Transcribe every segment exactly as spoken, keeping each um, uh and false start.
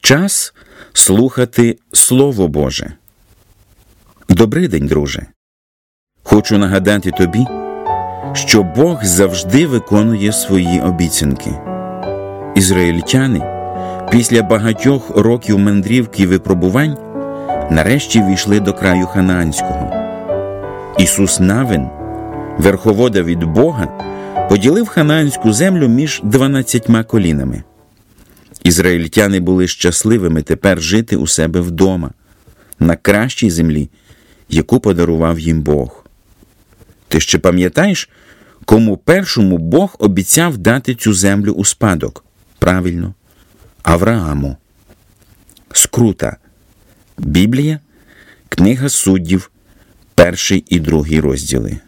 Час слухати Слово Боже. Добрий день, друже. Хочу нагадати тобі, що Бог завжди виконує свої обіцянки. Ізраїльтяни після багатьох років мандрівки і випробувань нарешті війшли до краю Ханаанського. Ісус Навин, верховода від Бога, поділив ханаанську землю між дванадцятьма колінами. Ізраїльтяни були щасливими тепер жити у себе вдома, на кращій землі, яку подарував їм Бог. Ти ще пам'ятаєш, кому першому Бог обіцяв дати цю землю у спадок? Правильно, Аврааму. Скрута. Біблія, книга Суддів, перший і другий розділи.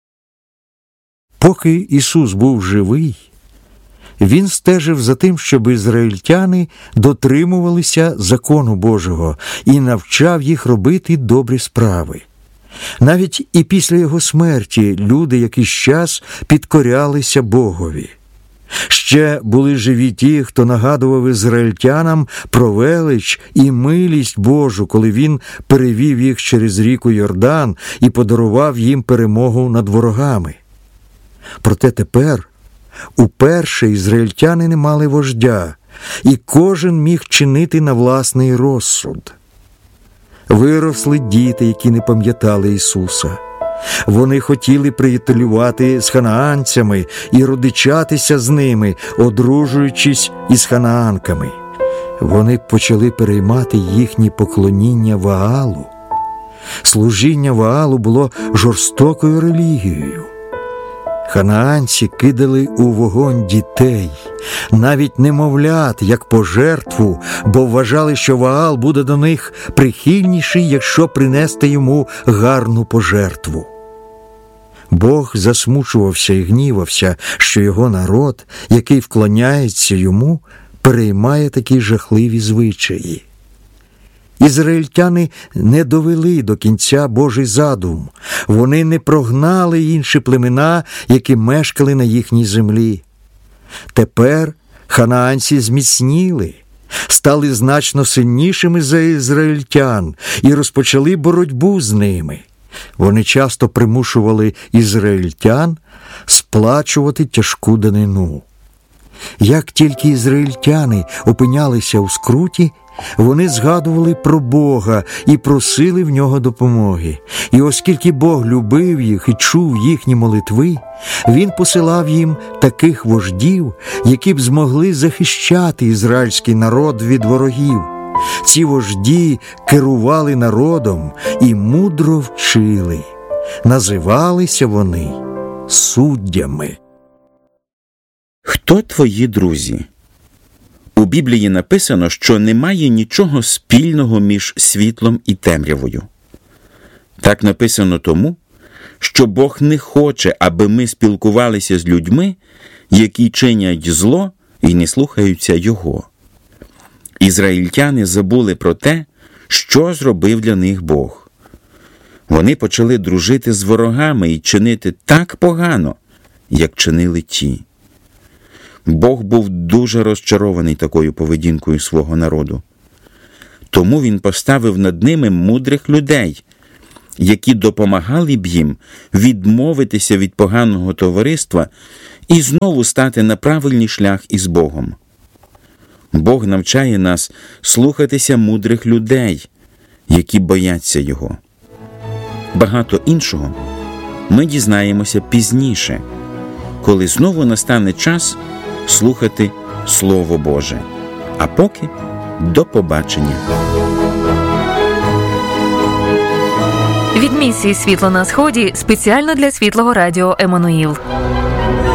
Поки Ісус був живий, Він стежив за тим, щоб ізраїльтяни дотримувалися закону Божого і навчав їх робити добрі справи. Навіть і після Його смерті люди якийсь час підкорялися Богові. Ще були живі ті, хто нагадував ізраїльтянам про велич і милість Божу, коли Він перевів їх через ріку Йордан і подарував їм перемогу над ворогами. Проте тепер уперше ізраїльтяни не мали вождя, і кожен міг чинити на власний розсуд. Виросли діти, які не пам'ятали Ісуса. Вони хотіли приятелювати з ханаанцями і родичатися з ними, одружуючись із ханаанками. Вони почали переймати їхнє поклоніння Ваалу. Служіння Ваалу було жорстокою релігією. Ханаанці кидали у вогонь дітей, навіть немовлят, як пожертву, бо вважали, що Ваал буде до них прихильніший, якщо принести йому гарну пожертву. Бог засмучувався і гнівався, що його народ, який вклоняється йому, переймає такі жахливі звичаї. Ізраїльтяни не довели до кінця Божий задум. Вони не прогнали інші племена, які мешкали на їхній землі. Тепер ханаанці зміцніли, стали значно сильнішими за ізраїльтян і розпочали боротьбу з ними. Вони часто примушували ізраїльтян сплачувати тяжку данину. Як тільки ізраїльтяни опинялися у скруті, вони згадували про Бога і просили в Нього допомоги. І оскільки Бог любив їх і чув їхні молитви, Він посилав їм таких вождів, які б змогли захищати ізраїльський народ від ворогів. Ці вожді керували народом і мудро вчили. Називалися вони суддями. Хто твої друзі? У Біблії написано, що немає нічого спільного між світлом і темрявою. Так написано тому, що Бог не хоче, аби ми спілкувалися з людьми, які чинять зло і не слухаються Його. Ізраїльтяни забули про те, що зробив для них Бог. Вони почали дружити з ворогами і чинити так погано, як чинили ті. Бог був дуже розчарований такою поведінкою свого народу. Тому Він поставив над ними мудрих людей, які допомагали б їм відмовитися від поганого товариства і знову стати на правильний шлях із Богом. Бог навчає нас слухатися мудрих людей, які бояться Його. Багато іншого ми дізнаємося пізніше, коли знову настане час слухати Слово Боже. А поки до побачення. Від місії «Світло на Сході» спеціально для Світлого Радіо Еммануїл.